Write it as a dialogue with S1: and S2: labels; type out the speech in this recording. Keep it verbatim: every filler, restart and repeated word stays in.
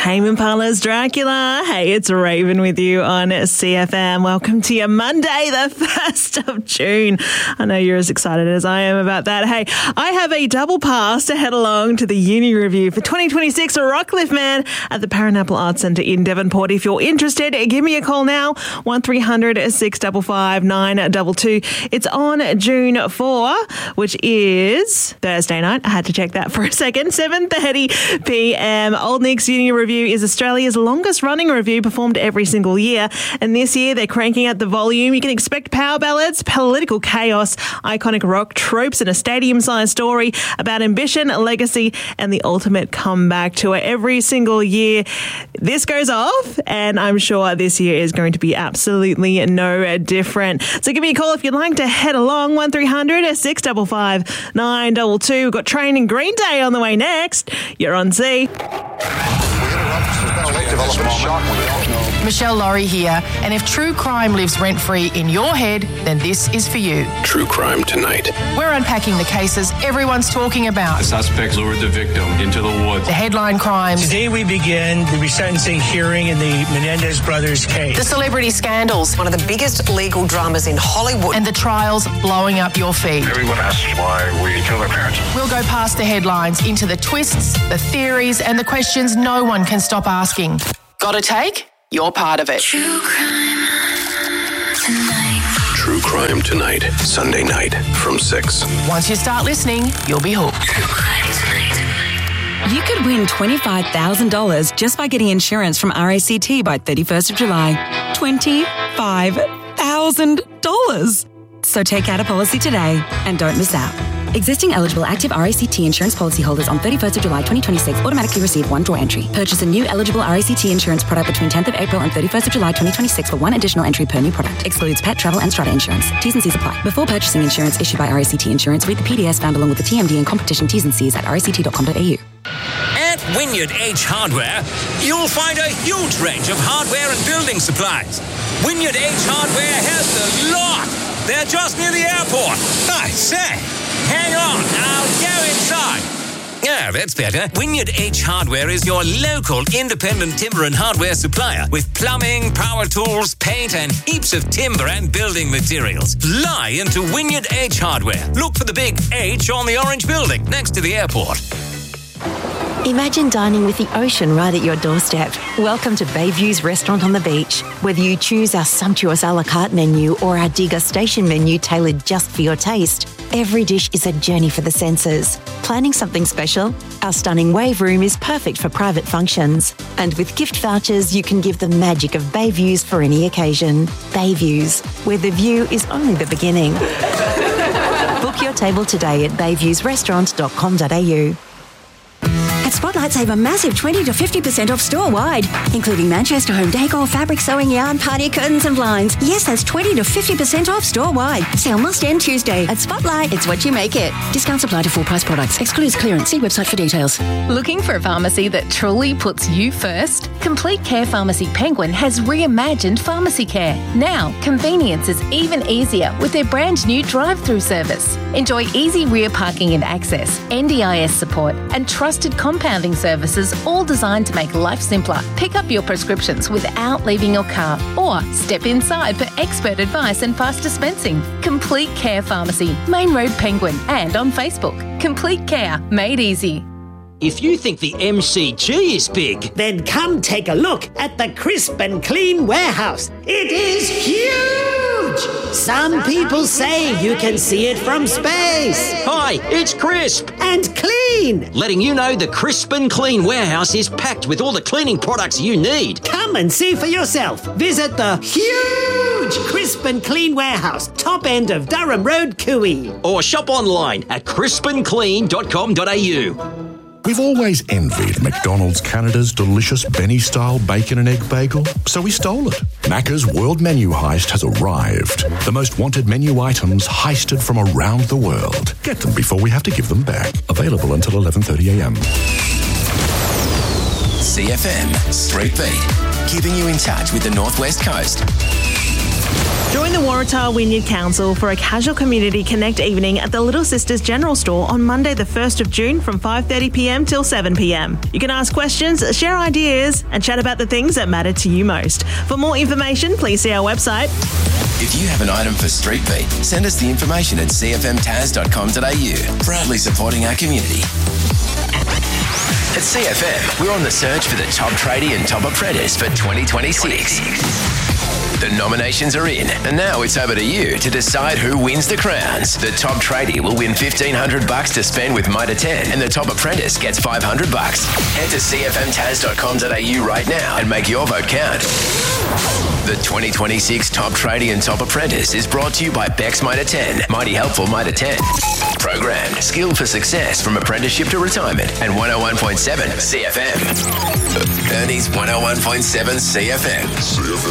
S1: Tame Impala's Dracula. Hey, it's Raven with you on C F M. Welcome to your Monday, the first of June. I know you're as excited as I am about that. Hey, I have a double pass to head along to the uni review for twenty twenty-six Rockcliffe Man at the Paranapple Arts Centre in Devonport. If you're interested, give me a call now, one three hundred, six five five, nine two two. It's on June fourth, which is Thursday night. I had to check that for a second. seven thirty p.m. Old Nick's Uni Review is Australia's longest running review, performed every single year. And this year they're cranking out the volume. You can expect power ballads, political chaos, iconic rock tropes, and a stadium-sized story about ambition, legacy, and the ultimate comeback tour every single year. This goes off, and I'm sure this year is going to be absolutely no different. So give me a call if you'd like to head along. one three hundred, six five five, nine two two. We've got Training Green Day on the way next. You're on Z.
S2: Michelle Laurie here, and if true crime lives rent-free in your head, then this is for you.
S3: True Crime Tonight.
S2: We're unpacking the cases everyone's talking about.
S4: The suspect lured the victim into the woods.
S2: The headline crimes.
S5: Today we begin the resentencing hearing in the Menendez brothers case.
S2: The celebrity scandals.
S6: One of the biggest legal dramas in Hollywood.
S2: And the trials blowing up your feed.
S3: Everyone asks why we killed our parents.
S2: We'll go past the headlines into the twists, the theories, and the questions no one can stop asking. Got a take? You're part of it.
S7: True Crime Tonight.
S3: True Crime Tonight, Sunday night from six.
S2: Once you start listening, you'll be hooked.
S7: True Crime Tonight.
S8: You could win twenty-five thousand dollars just by getting insurance from R A C T by thirty-first of July. twenty-five thousand dollars. So take out a policy today and don't miss out. Existing eligible active R A C T insurance policyholders on thirty-first of July twenty twenty-six automatically receive one draw entry. Purchase a new eligible R A C T insurance product between tenth of April and thirty-first of July twenty twenty-six for one additional entry per new product. Excludes pet, travel and strata insurance. T's and C's apply. Before purchasing insurance issued by R A C T Insurance, read the P D S found along with the T M D and competition T's and C's at r a c t dot com dot a u.
S9: At Wynyard H Hardware, you'll find a huge range of hardware and building supplies. Wynyard H Hardware has the lot. They're just near the airport. I say, hang on, I'll go inside. Yeah, that's better. Wynyard H Hardware is your local independent timber and hardware supplier with plumbing, power tools, paint, and heaps of timber and building materials. Fly into Wynyard H Hardware. Look for the big H on the orange building next to the airport.
S10: Imagine dining with the ocean right at your doorstep. Welcome to Bayview's Restaurant on the Beach. Whether you choose our sumptuous a la carte menu or our degustation menu tailored just for your taste, every dish is a journey for the senses. Planning something special? Our stunning wave room is perfect for private functions. And with gift vouchers, you can give the magic of Bayviews for any occasion. Bayviews, where the view is only the beginning. Book your table today at bayviews restaurant dot com dot a u.
S11: At Spotlight, save a massive twenty to fifty percent off store-wide, including Manchester home decor, fabric, sewing yarn, party curtains and blinds. Yes, that's twenty to fifty percent off store-wide. Sale must end Tuesday. At Spotlight, it's what you make it. Discounts apply to full-price products. Excludes clearance. See website for details.
S12: Looking for a pharmacy that truly puts you first? Complete Care Pharmacy Penguin has reimagined pharmacy care. Now, convenience is even easier with their brand new drive-through service. Enjoy easy rear parking and access, N D I S support, and trusted compounding services, all designed to make life simpler. Pick up your prescriptions without leaving your car, or step inside for expert advice and fast dispensing. Complete Care Pharmacy, Main Road Penguin, and on Facebook. Complete Care, made easy.
S13: If you think the M C G is big,
S14: then come take a look at the Crisp and Clean Warehouse. It is huge! Some people say you can see it from space.
S13: Hi, it's Crisp.
S14: And clean.
S13: Letting you know the Crisp and Clean Warehouse is packed with all the cleaning products you need.
S14: Come and see for yourself. Visit the huge Crisp and Clean Warehouse, top end of Durham Road, Cooey.
S13: Or shop online at crisp and clean dot com dot a u.
S15: We've always envied McDonald's Canada's delicious Benny-style bacon and egg bagel, so we stole it. Macca's World Menu Heist has arrived. The most wanted menu items heisted from around the world. Get them before we have to give them back. Available until eleven thirty a m.
S16: C F M Street Beat, keeping you in touch with the Northwest Coast.
S1: Join the Waratah Wynyard Council for a casual community connect evening at the Little Sisters General Store on Monday the first of June from five thirty p m till seven p m. You can ask questions, share ideas and chat about the things that matter to you most. For more information, please see our website.
S16: If you have an item for Street Beat, send us the information at c f m taz dot com dot a u. Proudly supporting our community. At C F M, we're on the search for the top tradie and top apprentice for twenty twenty-six. The nominations are in, and now it's over to you to decide who wins the crowns. The top tradie will win fifteen hundred bucks to spend with Mitre ten, and the top apprentice gets five hundred bucks. Head to c f m taz dot com dot a u right now and make your vote count. The twenty twenty-six Top Tradie and Top Apprentice is brought to you by Bex Mitre ten, Mighty Helpful Mitre ten. Programmed, skilled for success from apprenticeship to retirement, and one oh one point seven C F M. Ernie's one oh one point seven C F M. C F M.